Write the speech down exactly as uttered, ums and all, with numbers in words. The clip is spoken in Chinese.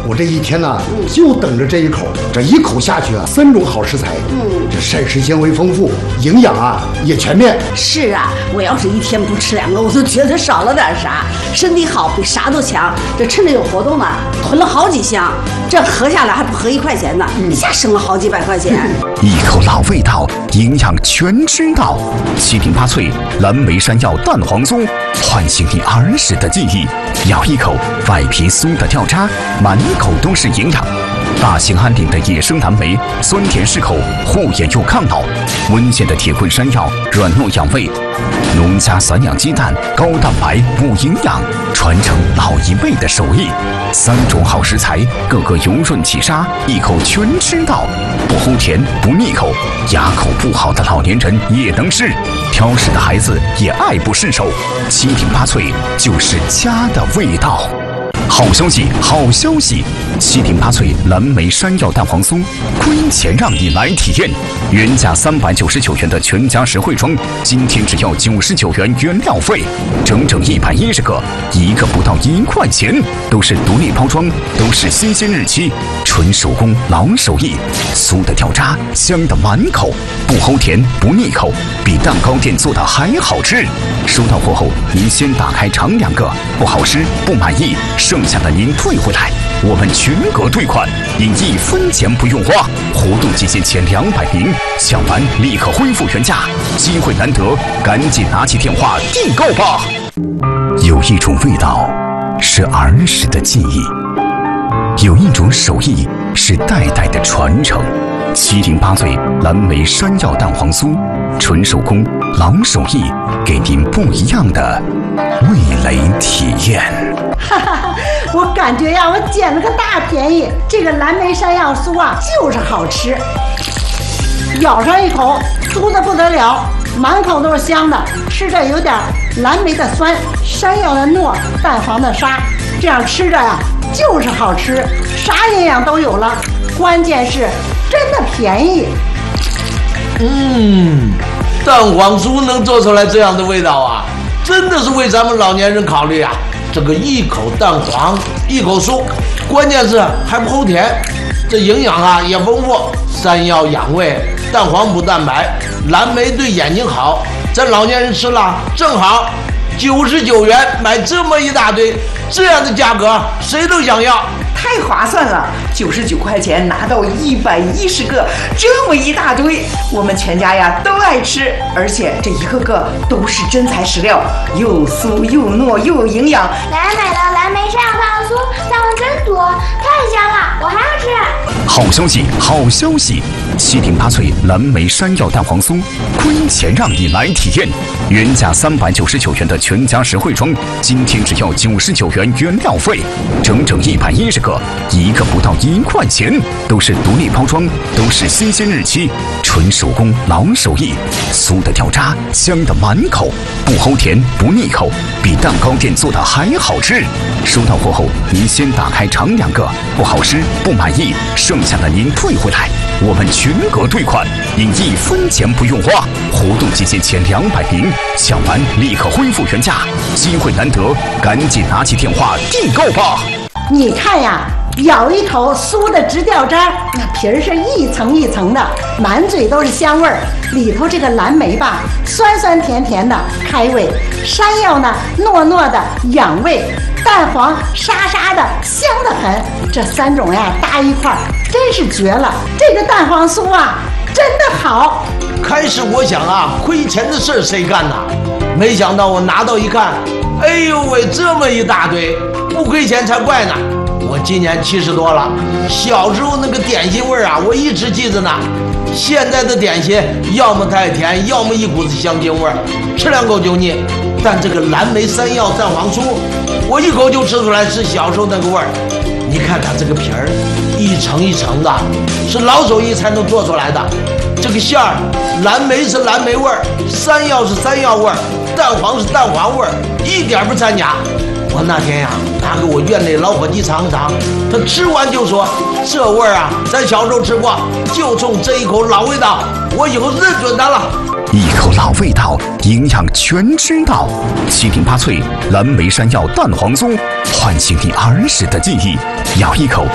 我这一天呢，嗯、就等着这一口，这一口下去啊，三种好食材，嗯，这膳食纤维丰富，营养啊也全面。 是啊，我要是一天不吃两个，我都觉得少了点啥。身体好比啥都强。这趁着有活动呢，囤了好几箱，这合下来还不合一块钱呢，嗯、一下省了好几百块钱。 一口老味道，营养全知道。七品八脆蓝莓山药蛋黄酥，唤醒你儿时的记忆。咬一口，外皮酥的掉渣，满口都是营养。大兴安岭的野生蓝莓，酸甜适口，护眼又抗老；温县的铁棍山药，软糯养胃；农家散养鸡蛋，高蛋白补营养，传承老一辈的手艺。三种好食材，个个油润起沙，一口全吃到，不齁甜不腻口，牙口不好的老年人也能吃，挑食的孩子也爱不释手。七品八脆就是家的味道。好消息，好消息！七品八脆蓝莓山药蛋黄酥，亏钱让你来体验。原价三百九十九元的全家实惠装，今天只要九十九元原料费，整整一百一十个，一个不到一块钱，都是独立包装，都是新鲜日期，纯手工老手艺，酥的掉渣，香的满口，不齁甜不腻口，比蛋糕店做的还好吃。收到货后，您先打开尝两个，不好吃不满意，剩下的您退回来，我们全额退款，您一分钱不用花。活动期间前两百名，抢完立刻恢复原价，机会难得，赶紧拿起电话订购吧。有一种味道是儿时的记忆，有一种手艺是代代的传承。七零八脆蓝莓山药蛋黄酥，纯手工老手艺，给您不一样的味蕾体验。 哈哈，我感觉呀，我捡了个大便宜。这个蓝莓山药酥啊，就是好吃，咬上一口，酥的不得了，满口都是香的，吃着有点蓝莓的酸，山药的糯，蛋黄的沙，这样吃着呀，就是好吃，啥营养都有了，关键是真的便宜。 嗯，蛋黄酥能做出来这样的味道啊，真的是为咱们老年人考虑啊。这个一口蛋黄一口酥，关键是还不齁甜，这营养啊也丰富，山药养胃，蛋黄补蛋白，蓝莓对眼睛好，咱老年人吃了正好。九十九元买这么一大堆，这样的价格谁都想要， 太划算了！九十九块钱拿到一百一十个，这么一大堆，我们全家呀都爱吃，而且这一个个都是真材实料，又酥又糯又有营养。 奶奶买的蓝莓山药蛋黄酥，蛋黄真多，太香了，我还要吃。 好消息，好消息！七零八脆蓝莓山药蛋黄酥，亏钱让你来体验。原价三百九十九元的全家实惠装，今天只要九十九元原料费，整整一百一十个，一个不到一块钱，都是独立包装，都是新鲜日期，纯手工老手艺，酥的掉渣，香的满口，不齁甜不腻口，比蛋糕店做的还好吃。收到货后，您先打开尝两个，不好吃不满意，剩下的您退回来，我们全额退款，您一分钱不用花。活动期间前两百名，抢完立刻恢复原价，机会难得，赶紧拿起电话订购吧。 你看呀，咬一口酥的直掉渣，那皮儿是一层一层的，满嘴都是香味儿。里头这个蓝莓吧，酸酸甜甜的开胃；山药呢，糯糯的养胃；蛋黄沙沙的香得很。这三种呀搭一块儿，真是绝了！这个蛋黄酥啊，真的好。 开始我想啊，亏钱的事儿谁干呐？没想到我拿到一看，哎呦喂，这么一大堆，不亏钱才怪呢！我今年七十多了，小时候那个点心味儿啊，我一直记着呢。现在的点心要么太甜，要么一股子香精味儿，吃两口就腻。但这个蓝莓山药蛋黄酥，我一口就吃出来是小时候那个味儿。你看看这个皮儿，一层一层的，是老手艺才能做出来的。这个馅儿，蓝莓是蓝莓味儿，山药是山药味儿，蛋黄是蛋黄味儿，一点不掺假。我那天呀，拿给我院内老伙计尝尝，他吃完就说：“这味儿啊，咱小时候吃过，就冲这一口老味道，我以后认准它了。” 一口老味道，营养全知道。七零八脆蓝莓山药蛋黄酥，唤醒你儿时的记忆。咬一口，